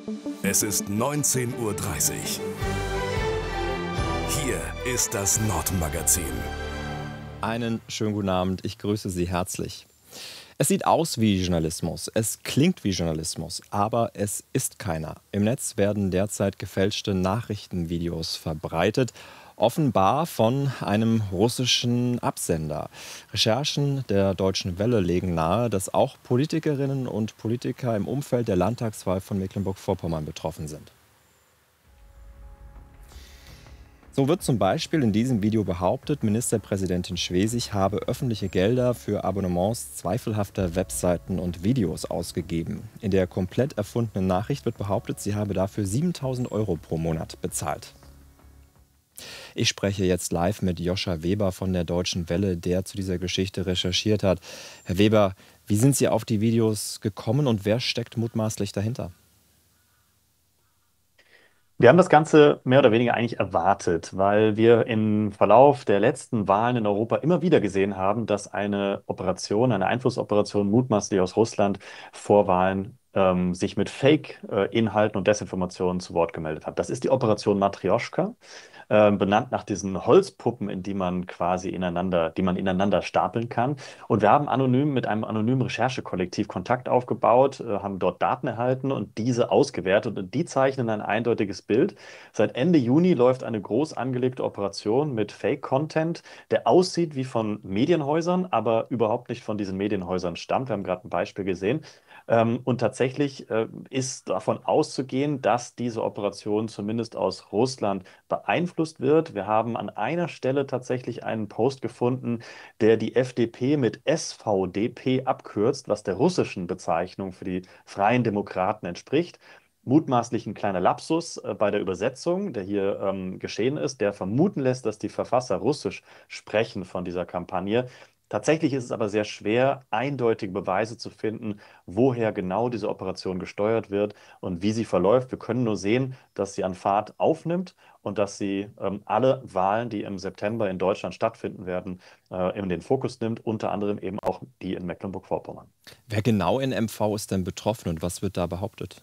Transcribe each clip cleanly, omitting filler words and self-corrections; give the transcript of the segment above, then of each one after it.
Es ist 19:30 Uhr. Hier ist das Nordmagazin. Einen schönen guten Abend, ich grüße Sie herzlich. Es sieht aus wie Journalismus, es klingt wie Journalismus, aber es ist keiner. Im Netz werden derzeit gefälschte Nachrichtenvideos verbreitet, offenbar von einem russischen Absender. Recherchen der Deutschen Welle legen nahe, dass auch Politikerinnen und Politiker im Umfeld der Landtagswahl von Mecklenburg-Vorpommern betroffen sind. So wird zum Beispiel in diesem Video behauptet, Ministerpräsidentin Schwesig habe öffentliche Gelder für Abonnements zweifelhafter Webseiten und Videos ausgegeben. In der komplett erfundenen Nachricht wird behauptet, sie habe dafür 7.000 € pro Monat bezahlt. Ich spreche jetzt live mit Joscha Weber von der Deutschen Welle, der zu dieser Geschichte recherchiert hat. Herr Weber, wie sind Sie auf die Videos gekommen und wer steckt mutmaßlich dahinter? Wir haben das Ganze mehr oder weniger eigentlich erwartet, weil wir im Verlauf der letzten Wahlen in Europa immer wieder gesehen haben, dass eine Operation, eine Einflussoperation mutmaßlich aus Russland vor Wahlen sich mit Fake-Inhalten und Desinformationen zu Wort gemeldet hat. Das ist die Operation Matrjoschka, benannt nach diesen Holzpuppen, in die man ineinander stapeln kann. Und wir haben mit einem anonymen Recherchekollektiv Kontakt aufgebaut, haben dort Daten erhalten und diese ausgewertet. Und die zeichnen ein eindeutiges Bild. Seit Ende Juni läuft eine groß angelegte Operation mit Fake-Content, der aussieht wie von Medienhäusern, aber überhaupt nicht von diesen Medienhäusern stammt. Wir haben gerade ein Beispiel gesehen. Und tatsächlich ist davon auszugehen, dass diese Operation zumindest aus Russland beeinflusst wird. Wir haben an einer Stelle tatsächlich einen Post gefunden, der die FDP mit SVDP abkürzt, was der russischen Bezeichnung für die Freien Demokraten entspricht. Mutmaßlich ein kleiner Lapsus bei der Übersetzung, der hier geschehen ist, der vermuten lässt, dass die Verfasser Russisch sprechen von dieser Kampagne. Tatsächlich ist es aber sehr schwer, eindeutige Beweise zu finden, woher genau diese Operation gesteuert wird und wie sie verläuft. Wir können nur sehen, dass sie an Fahrt aufnimmt und dass sie alle Wahlen, die im September in Deutschland stattfinden werden, in den Fokus nimmt, unter anderem eben auch die in Mecklenburg-Vorpommern. Wer genau in MV ist denn betroffen und was wird da behauptet?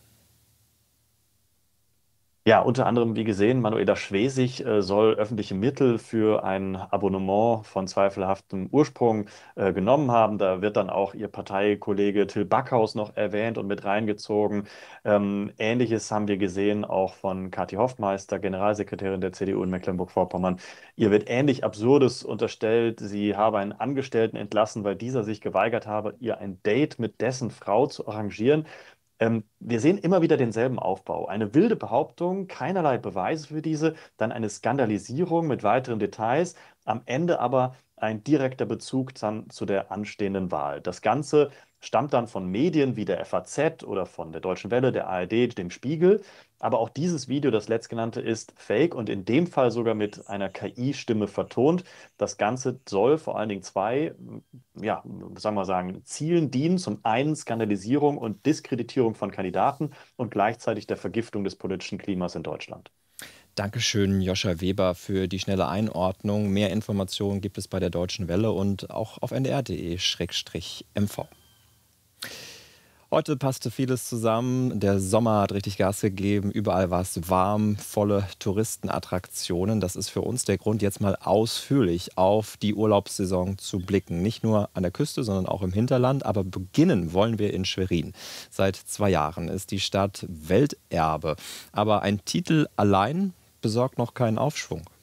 Ja, unter anderem, wie gesehen, Manuela Schwesig soll öffentliche Mittel für ein Abonnement von zweifelhaftem Ursprung genommen haben. Da wird dann auch ihr Parteikollege Till Backhaus noch erwähnt und mit reingezogen. Ähnliches haben wir gesehen auch von Kathi Hoffmeister, Generalsekretärin der CDU in Mecklenburg-Vorpommern. Ihr wird ähnlich Absurdes unterstellt. Sie habe einen Angestellten entlassen, weil dieser sich geweigert habe, ihr ein Date mit dessen Frau zu arrangieren. Wir sehen immer wieder denselben Aufbau. Eine wilde Behauptung, keinerlei Beweise für diese, dann eine Skandalisierung mit weiteren Details, am Ende aber ein direkter Bezug dann zu der anstehenden Wahl. Das Ganze stammt dann von Medien wie der FAZ oder von der Deutschen Welle, der ARD, dem Spiegel. Aber auch dieses Video, das letztgenannte, ist fake und in dem Fall sogar mit einer KI-Stimme vertont. Das Ganze soll vor allen Dingen zwei, ja, sagen wir sagen, Zielen dienen. Zum einen Skandalisierung und Diskreditierung von Kandidaten und gleichzeitig der Vergiftung des politischen Klimas in Deutschland. Dankeschön, Joscha Weber, für die schnelle Einordnung. Mehr Informationen gibt es bei der Deutschen Welle und auch auf ndr.de/mv. Heute passte vieles zusammen. Der Sommer hat richtig Gas gegeben. Überall war es warm, volle Touristenattraktionen. Das ist für uns der Grund, jetzt mal ausführlich auf die Urlaubssaison zu blicken. Nicht nur an der Küste, sondern auch im Hinterland. Aber beginnen wollen wir in Schwerin. Seit 2 Jahren ist die Stadt Welterbe. Aber ein Titel allein besorgt noch keinen Aufschwung.